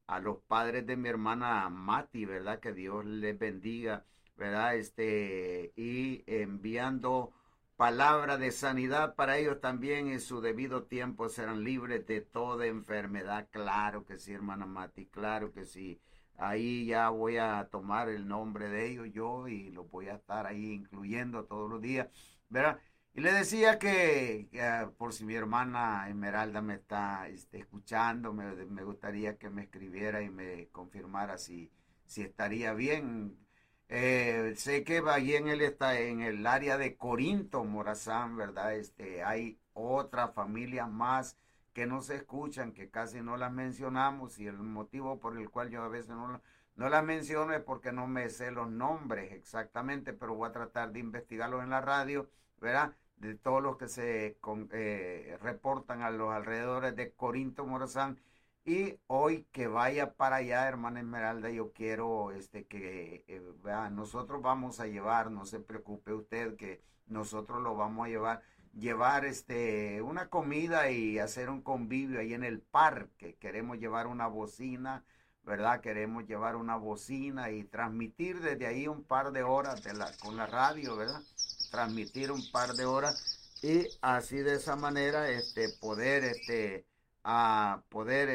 a los padres de mi hermana Mati, ¿verdad? Que Dios les bendiga, ¿verdad? Y enviando palabra de sanidad para ellos también en su debido tiempo serán libres de toda enfermedad. Claro que sí, hermana Mati, claro que sí. Ahí ya voy a tomar el nombre de ellos yo y los voy a estar ahí incluyendo todos los días, ¿verdad? Y le decía que por si mi hermana Esmeralda me está escuchando, me gustaría que me escribiera y me confirmara si estaría bien. Sé que allí él está en el área de Corinto, Morazán, ¿verdad? Hay otras familias más que no se escuchan, que casi no las mencionamos y el motivo por el cual yo a veces no las menciono es porque no me sé los nombres exactamente, pero voy a tratar de investigarlos en la radio, ¿verdad? De todos los que reportan a los alrededores de Corinto, Morazán. Y hoy que vaya para allá, hermana Esmeralda, yo quiero que vea, nosotros vamos a llevar, no se preocupe usted, que nosotros lo vamos a llevar una comida y hacer un convivio ahí en el parque. Queremos llevar una bocina, ¿verdad? Queremos llevar una bocina y transmitir desde ahí un par de horas con la radio, ¿verdad? Transmitir un par de horas y así de esa manera poder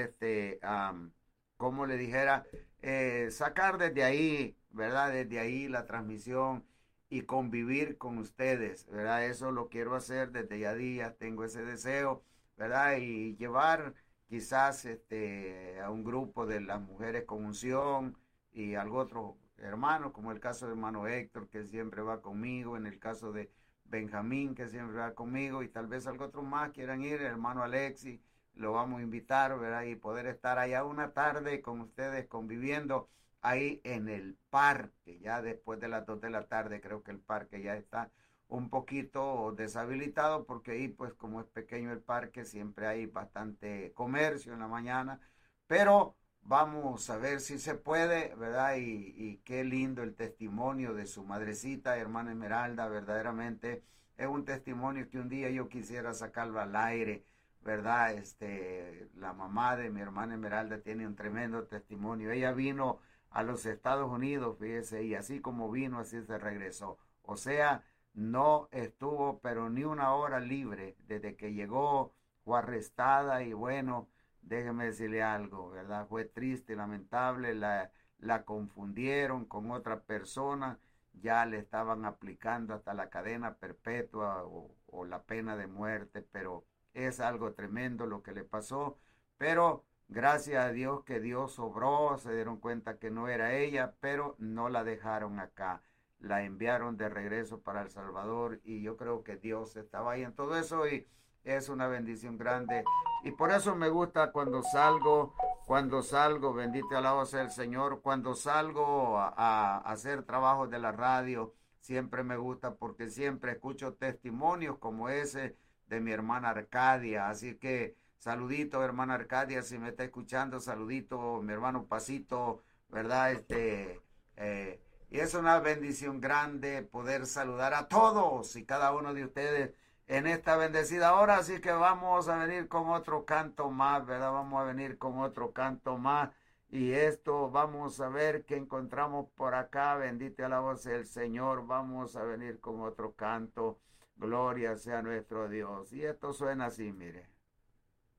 como le dijera, sacar desde ahí, ¿verdad? Desde ahí la transmisión y convivir con ustedes, ¿verdad? Eso lo quiero hacer desde ya días, tengo ese deseo, ¿verdad? Y llevar quizás a un grupo de las mujeres con unción y algo otro hermano, como el caso de hermano Héctor, que siempre va conmigo, en el caso de Benjamín, que siempre va conmigo, y tal vez algo otro más quieran ir, el hermano Alexi, lo vamos a invitar, ¿verdad? Y poder estar allá una tarde con ustedes conviviendo ahí en el parque, ya después de las 2 de la tarde, creo que el parque ya está un poquito deshabilitado porque ahí pues como es pequeño el parque siempre hay bastante comercio en la mañana, pero vamos a ver si se puede, ¿verdad? Y qué lindo el testimonio de su madrecita, hermana Esmeralda, verdaderamente es un testimonio que un día yo quisiera sacarlo al aire, ¿verdad? La mamá de mi hermana Esmeralda tiene un tremendo testimonio. Ella vino a los Estados Unidos, fíjese, y así como vino, así se regresó. O sea, no estuvo, pero ni una hora libre desde que llegó, fue arrestada y bueno, déjeme decirle algo, ¿verdad? Fue triste, lamentable, la confundieron con otra persona, ya le estaban aplicando hasta la cadena perpetua o la pena de muerte, pero es algo tremendo lo que le pasó, pero gracias a Dios que Dios obró, se dieron cuenta que no era ella, pero no la dejaron acá, la enviaron de regreso para El Salvador y yo creo que Dios estaba ahí en todo eso y es una bendición grande y por eso me gusta cuando salgo, bendito alabo sea el Señor, cuando salgo a hacer trabajos de la radio, siempre me gusta porque siempre escucho testimonios como ese de mi hermana Arcadia. Así que saludito, hermana Arcadia, si me está escuchando, saludito, mi hermano Pasito, ¿verdad? Y es una bendición grande poder saludar a todos y cada uno de ustedes en esta bendecida hora. Así que vamos a venir con otro canto más, ¿verdad? Vamos a venir con otro canto más. Y esto vamos a ver qué encontramos por acá. Bendito a la voz del Señor. Vamos a venir con otro canto. Gloria sea nuestro Dios. Y esto suena así, mire.